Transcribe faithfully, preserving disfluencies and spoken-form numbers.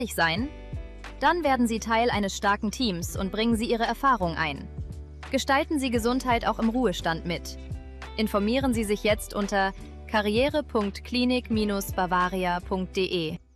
sein? Dann werden Sie Teil eines starken Teams und bringen Sie Ihre Erfahrung ein. Gestalten Sie Gesundheit auch im Ruhestand mit. Informieren Sie sich jetzt unter karriere punkt klinik Bindestrich bavaria punkt de.